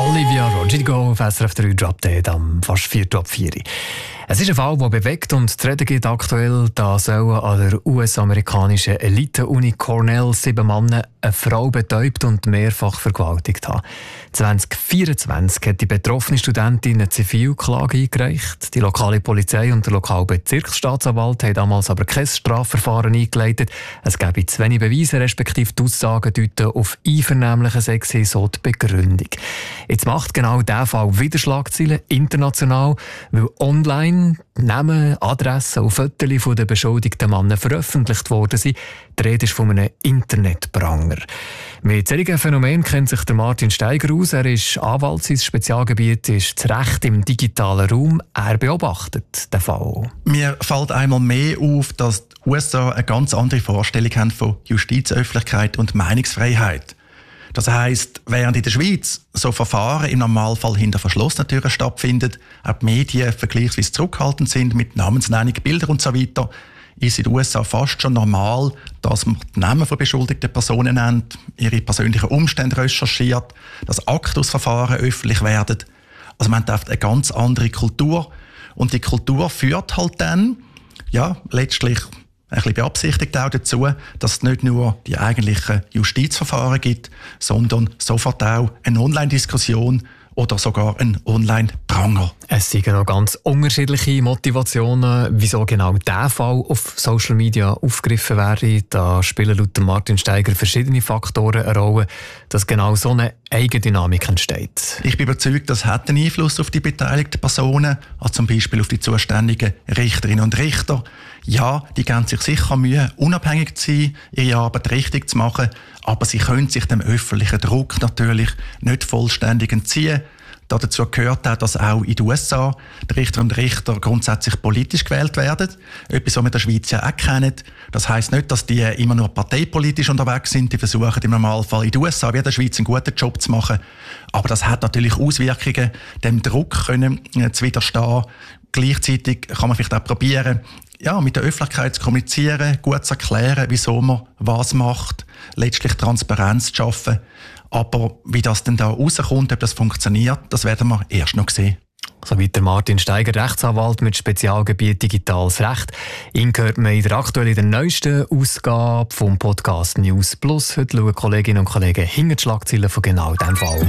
Olivia Rodrigo auf SRF 3 Update am fast 4 ab 4. Es ist ein Fall, der bewegt und zu reden gibt aktuell. Da sollen an der US-amerikanischen Elite-Uni Cornell 7 Männer eine Frau betäubt und mehrfach vergewaltigt haben. 2024 hat die betroffene Studentin eine Zivilklage eingereicht. Die lokale Polizei und der lokale Bezirksstaatsanwalt haben damals aber kein Strafverfahren eingeleitet. Es gäbe zu wenig Beweise, respektive die Aussagen deuten auf einvernehmlichen Sex, so die Begründung. Jetzt macht genau dieser Fall wieder Schlagzeilen international, weil online Namen, Adressen und Fotos von den beschuldigten Männern veröffentlicht worden sind. Die Rede ist von einem Internetpranger. Mit solchen Phänomenen kennt sich der Martin Steiger aus. Er ist Anwalt, sein Spezialgebiet ist das Recht im digitalen Raum. Er beobachtet den Fall. Mir fällt einmal mehr auf, dass die USA eine ganz andere Vorstellung haben von Justizöffentlichkeit und Meinungsfreiheit. Das heisst, während in der Schweiz so Verfahren im Normalfall hinter verschlossenen Türen stattfinden, auch die Medien vergleichsweise zurückhaltend sind mit Namensnennung, Bilder und so weiter, ist in den USA fast schon normal, dass man die Namen von beschuldigten Personen nennt, ihre persönlichen Umstände recherchiert, dass Aktusverfahren öffentlich werden. Also man hat eine ganz andere Kultur. Und die Kultur führt halt dann, letztlich ein bisschen beabsichtigt auch dazu, dass es nicht nur die eigentlichen Justizverfahren gibt, sondern sofort auch eine Online-Diskussion oder sogar ein Online-Pranger. Es sind noch ganz unterschiedliche Motivationen, wieso genau dieser Fall auf Social Media aufgegriffen werde. Da spielen laut Martin Steiger verschiedene Faktoren eine Rolle, dass genau so eine Eigendynamik entsteht. Ich bin überzeugt, das hat einen Einfluss auf die beteiligten Personen, also zum Beispiel auf die zuständigen Richterinnen und Richter. Ja, die geben sich sicher Mühe, unabhängig zu sein, ihre Arbeit richtig zu machen, aber sie können sich dem öffentlichen Druck natürlich nicht vollständig entziehen. Dazu gehört auch, dass auch in den USA die Richterinnen und Richter grundsätzlich politisch gewählt werden. Etwas, was wir in der Schweiz ja auch kennen. Das heisst nicht, dass die immer nur parteipolitisch unterwegs sind. Die versuchen im Normalfall in den USA wie in der Schweiz einen guten Job zu machen. Aber das hat natürlich Auswirkungen, dem Druck zu widerstehen. Gleichzeitig kann man vielleicht auch probieren, mit der Öffentlichkeit zu kommunizieren, gut zu erklären, wieso man was macht, letztlich Transparenz zu schaffen. Aber wie das denn da rauskommt, ob das funktioniert, das werden wir erst noch sehen. Soweit der Martin Steiger, Rechtsanwalt mit Spezialgebiet Digitales Recht. Ihn hört man in der aktuellen, neuesten Ausgabe vom Podcast News Plus. Heute schauen Kolleginnen und Kollegen hinter die Schlagzeilen von genau diesem Fall.